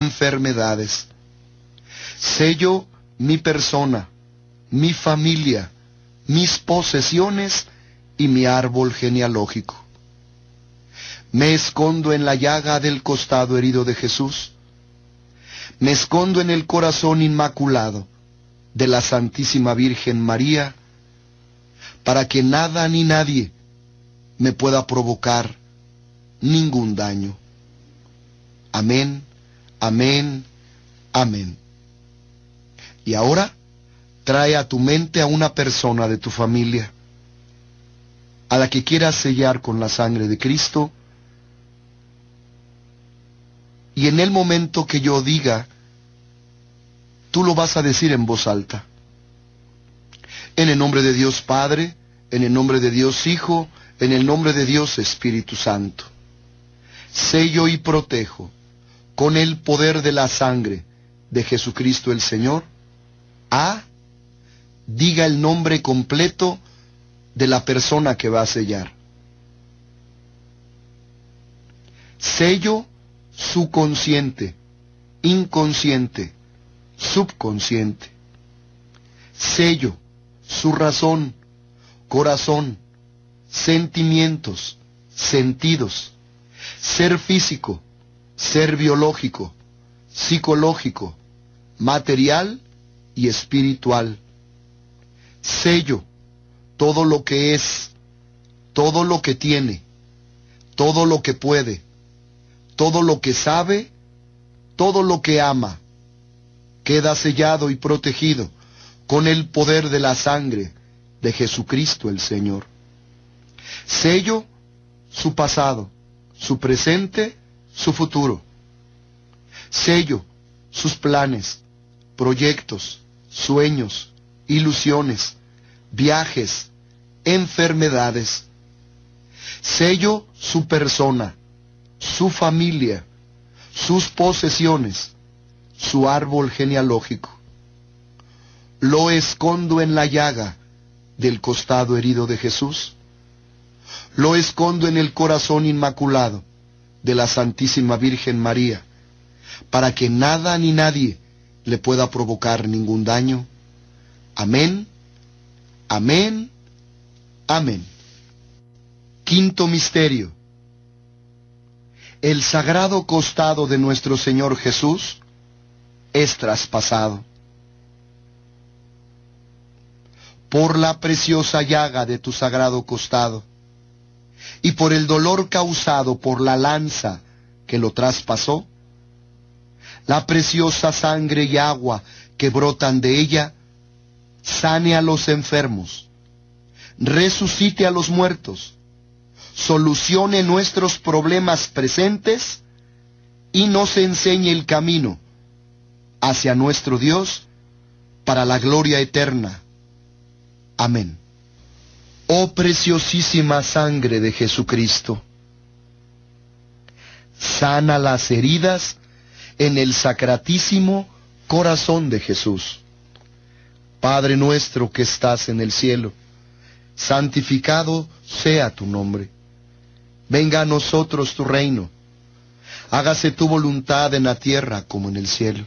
enfermedades. Sello mi persona, mi familia, mis posesiones y mi árbol genealógico. Me escondo en la llaga del costado herido de Jesús. Me escondo en el corazón inmaculado de la Santísima Virgen María, para que nada ni nadie me pueda provocar ningún daño. Amén, amén, amén. Y ahora trae a tu mente a una persona de tu familia, a la que quieras sellar con la sangre de Cristo, y en el momento que yo diga, tú lo vas a decir en voz alta. En el nombre de Dios Padre, en el nombre de Dios Hijo, en el nombre de Dios Espíritu Santo. Sello y protejo con el poder de la sangre de Jesucristo el Señor. Diga el nombre completo de la persona que va a sellar. Sello su consciente, inconsciente, subconsciente. Sello su razón, corazón, sentimientos, sentidos, ser físico, ser biológico, psicológico, material y espiritual. Sello todo lo que es, todo lo que tiene, todo lo que puede, todo lo que sabe, todo lo que ama. Queda sellado y protegido con el poder de la sangre de Jesucristo el Señor. Sello su pasado, su presente, su futuro. Sello sus planes, proyectos, sueños, ilusiones, viajes, enfermedades. Sello su persona, su familia, sus posesiones, su árbol genealógico. Lo escondo en la llaga del costado herido de Jesús. Lo escondo en el corazón inmaculado de la Santísima Virgen María, para que nada ni nadie le pueda provocar ningún daño. Amén, amén, amén. Quinto misterio. El sagrado costado de nuestro Señor Jesús es traspasado. Por la preciosa llaga de tu sagrado costado, y por el dolor causado por la lanza que lo traspasó, la preciosa sangre y agua que brotan de ella, sane a los enfermos, resucite a los muertos, solucione nuestros problemas presentes y nos enseñe el camino hacia nuestro Dios para la gloria eterna. Amén. Oh preciosísima sangre de Jesucristo, sana las heridas en el sacratísimo corazón de Jesús. Padre nuestro que estás en el cielo, santificado sea tu nombre. Venga a nosotros tu reino. Hágase tu voluntad en la tierra como en el cielo.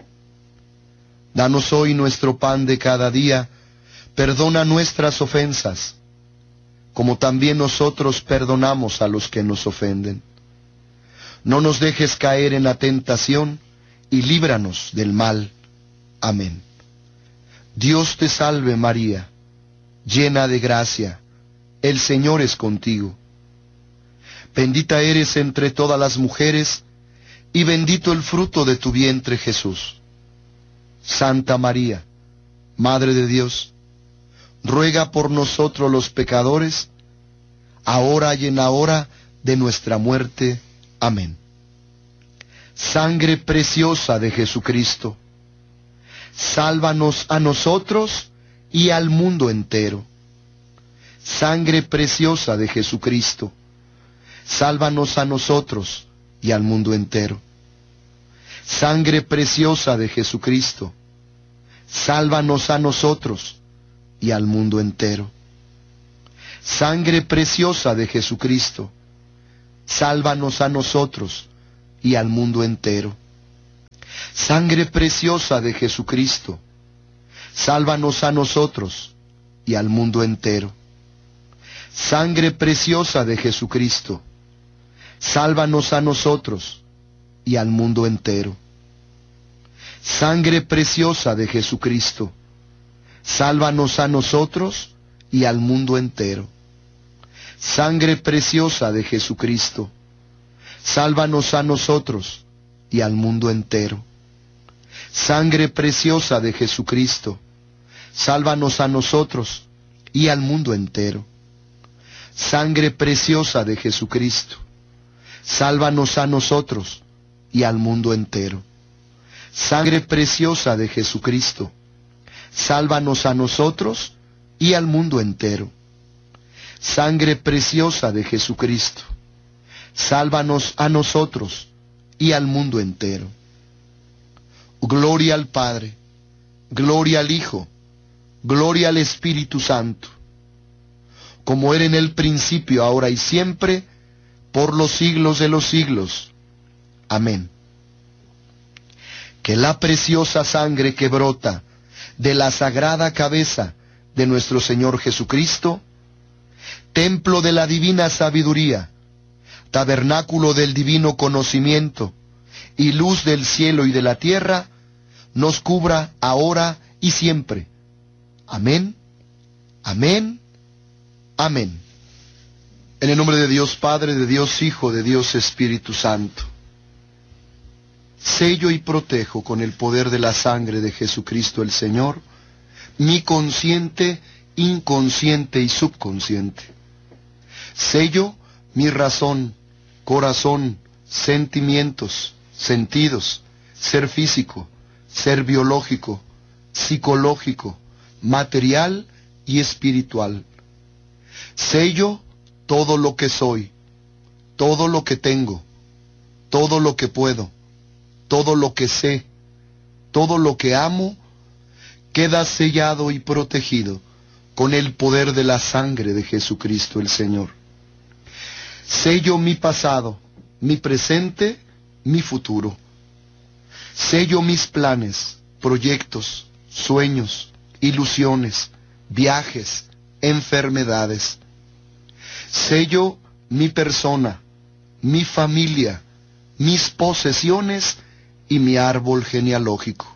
Danos hoy nuestro pan de cada día. Perdona nuestras ofensas, como también nosotros perdonamos a los que nos ofenden. No nos dejes caer en la tentación, y líbranos del mal. Amén. Dios te salve María, llena de gracia, el Señor es contigo. Bendita eres entre todas las mujeres, y bendito el fruto de tu vientre Jesús. Santa María, Madre de Dios, ruega por nosotros los pecadores, ahora y en la hora de nuestra muerte. Amén. Sangre preciosa de Jesucristo, sálvanos a nosotros y al mundo entero. Sangre preciosa de Jesucristo, sálvanos a nosotros y al mundo entero. Sangre preciosa de Jesucristo, sálvanos a nosotros y al mundo entero. Sangre preciosa de Jesucristo, sálvanos a nosotros y al mundo entero. Sangre preciosa de Jesucristo, sálvanos a nosotros y al mundo entero. Sangre preciosa de Jesucristo, sálvanos a nosotros y al mundo entero. Sangre preciosa de Jesucristo, sálvanos a nosotros y al mundo entero. Sangre preciosa de Jesucristo, sálvanos a nosotros y al mundo entero. Sangre preciosa de Jesucristo, sálvanos a nosotros y al mundo entero. Sangre preciosa de Jesucristo, sálvanos a nosotros y al mundo entero. Sangre preciosa de Jesucristo, sálvanos a nosotros y al mundo entero. Sangre preciosa de Jesucristo, sálvanos a nosotros y al mundo entero. Gloria al Padre, gloria al Hijo, gloria al Espíritu Santo, como era en el principio, ahora y siempre, por los siglos de los siglos. Amén. Que la preciosa sangre que brota de la sagrada cabeza de nuestro Señor Jesucristo, templo de la divina sabiduría, tabernáculo del divino conocimiento y luz del cielo y de la tierra, nos cubra ahora y siempre. Amén, amén, amén. En el nombre de Dios Padre, de Dios Hijo, de Dios Espíritu Santo. Sello y protejo con el poder de la sangre de Jesucristo el Señor, mi consciente, inconsciente y subconsciente. Sello mi razón, corazón, sentimientos, sentidos, ser físico, ser biológico, psicológico, material y espiritual. Sello todo lo que soy, todo lo que tengo, todo lo que puedo, todo lo que sé, todo lo que amo, queda sellado y protegido con el poder de la sangre de Jesucristo el Señor. Sello mi pasado, mi presente, mi futuro. Sello mis planes, proyectos, sueños, ilusiones, viajes, enfermedades. Sello mi persona, mi familia, mis posesiones y mi árbol genealógico.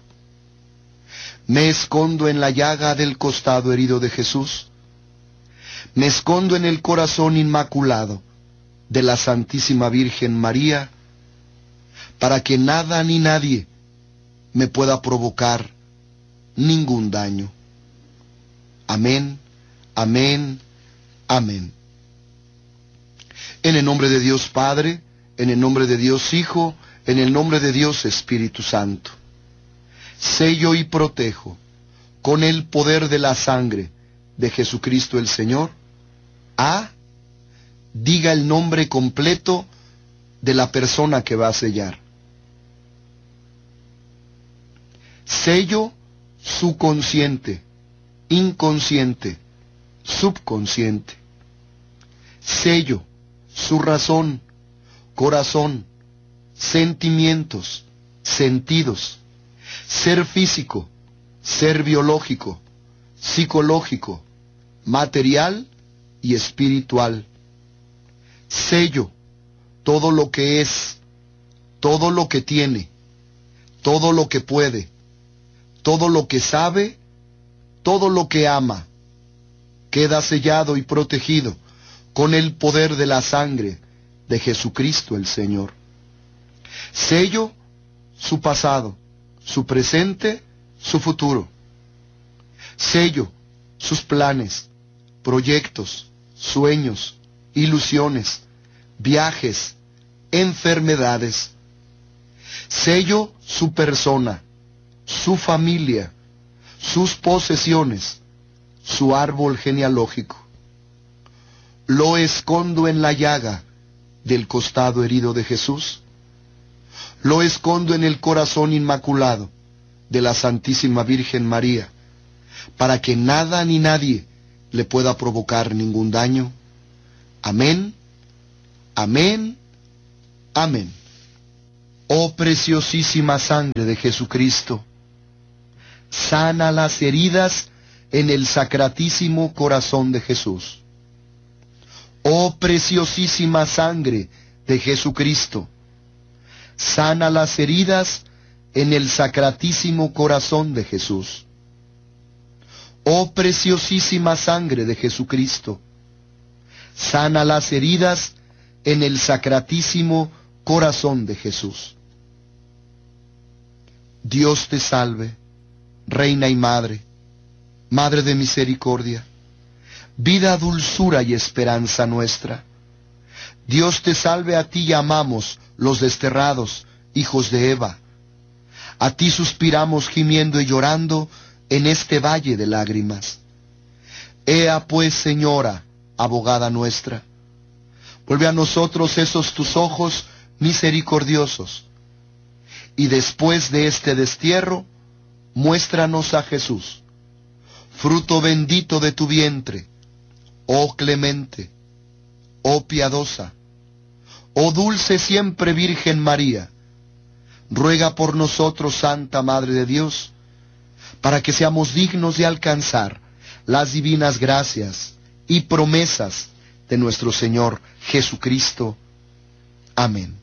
Me escondo en la llaga del costado herido de Jesús. Me escondo en el corazón inmaculado de la Santísima Virgen María, para que nada ni nadie me pueda provocar ningún daño. Amén, amén, amén. En el nombre de Dios Padre, en el nombre de Dios Hijo, en el nombre de Dios Espíritu Santo. Sello y protejo con el poder de la sangre de Jesucristo el Señor. Diga el nombre completo de la persona que va a sellar. Sello su consciente, inconsciente, subconsciente. Sello su razón, corazón, sentimientos, sentidos, ser físico, ser biológico, psicológico, material y espiritual. Sello todo lo que es, todo lo que tiene, todo lo que puede, todo lo que sabe, todo lo que ama. Queda sellado y protegido con el poder de la sangre de Jesucristo el Señor. Sello su pasado, su presente, su futuro. Sello sus planes, proyectos, sueños, ilusiones, viajes, enfermedades. Sello su persona, su familia, sus posesiones, su árbol genealógico. Lo escondo en la llaga del costado herido de Jesús. Lo escondo en el corazón inmaculado de la Santísima Virgen María, para que nada ni nadie le pueda provocar ningún daño. Amén, amén, amén. Oh preciosísima sangre de Jesucristo, sana las heridas en el sacratísimo corazón de Jesús. Oh preciosísima sangre de Jesucristo, sana las heridas en el sacratísimo corazón de Jesús. Oh preciosísima sangre de Jesucristo, sana las heridas en el sacratísimo corazón de Jesús. Dios te salve, Reina y Madre, Madre de misericordia, vida, dulzura y esperanza nuestra. Dios te salve, a ti llamamos los desterrados, hijos de Eva. A ti suspiramos gimiendo y llorando en este valle de lágrimas. Ea pues, Señora, abogada nuestra, vuelve a nosotros esos tus ojos misericordiosos, y después de este destierro, muéstranos a Jesús, fruto bendito de tu vientre, oh clemente, oh piadosa, oh dulce siempre Virgen María. Ruega por nosotros, Santa Madre de Dios, para que seamos dignos de alcanzar las divinas gracias y promesas de nuestro Señor Jesucristo. Amén.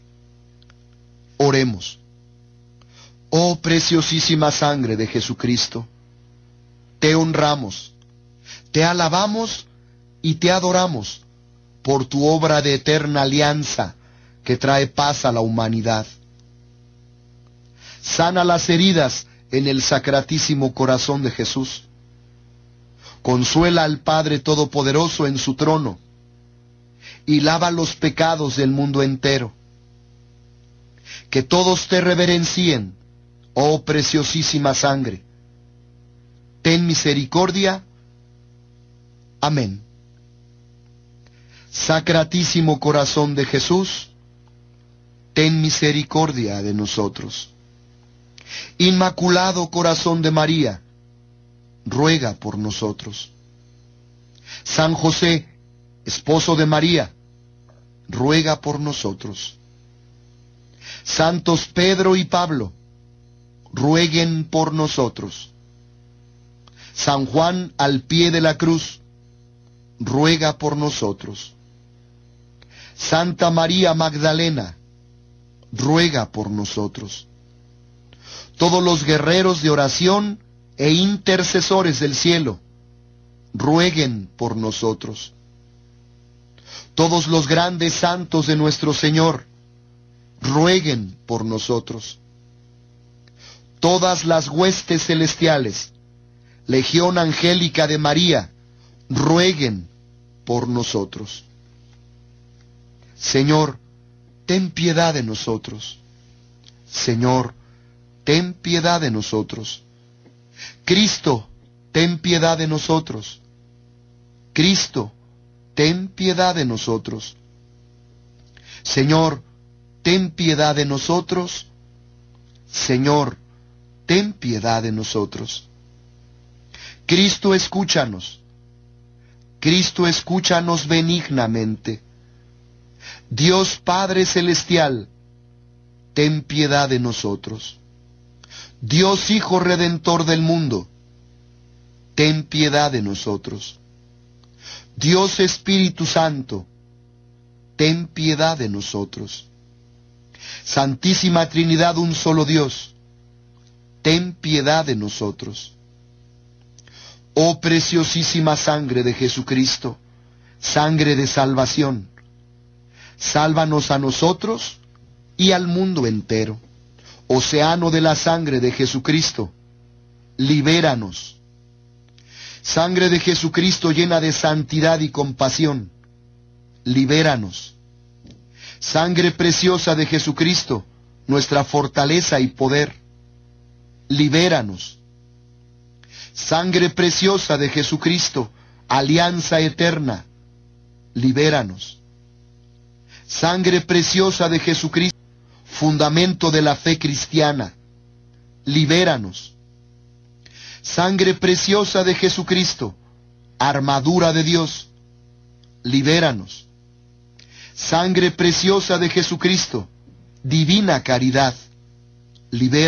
Oremos. Oh preciosísima sangre de Jesucristo, te honramos, te alabamos y te adoramos por tu obra de eterna alianza que trae paz a la humanidad. Sana las heridas en el sacratísimo corazón de Jesús. Consuela al Padre Todopoderoso en su trono y lava los pecados del mundo entero. Que todos te reverencien, oh preciosísima sangre. Ten misericordia. Amén. Sacratísimo corazón de Jesús, ten misericordia de nosotros. Inmaculado corazón de María, ruega por nosotros. San José, esposo de María, ruega por nosotros. Santos Pedro y Pablo, rueguen por nosotros. San Juan al pie de la cruz, ruega por nosotros. Santa María Magdalena, ruega por nosotros. Todos los guerreros de oración e intercesores del cielo, rueguen por nosotros. Todos los grandes santos de nuestro Señor, rueguen por nosotros. Todas las huestes celestiales, legión angélica de María, rueguen por nosotros. Señor, ten piedad de nosotros. Señor, ten piedad de nosotros. Cristo, ten piedad de nosotros. Cristo, ten piedad de nosotros. Señor, ten piedad de nosotros. Señor, ten piedad de nosotros. Cristo, escúchanos. Cristo, escúchanos benignamente. Dios Padre Celestial, ten piedad de nosotros. Dios Hijo Redentor del mundo, ten piedad de nosotros. Dios Espíritu Santo, ten piedad de nosotros. Santísima Trinidad, un solo Dios, ten piedad de nosotros. Oh preciosísima sangre de Jesucristo, sangre de salvación, sálvanos a nosotros y al mundo entero. Océano de la sangre de Jesucristo, libéranos. Sangre de Jesucristo llena de santidad y compasión, libéranos. Sangre preciosa de Jesucristo, nuestra fortaleza y poder, libéranos. Sangre preciosa de Jesucristo, alianza eterna, libéranos. Sangre preciosa de Jesucristo, fundamento de la fe cristiana, libéranos. Sangre preciosa de Jesucristo, armadura de Dios, libéranos. Sangre preciosa de Jesucristo, Divina caridad, libera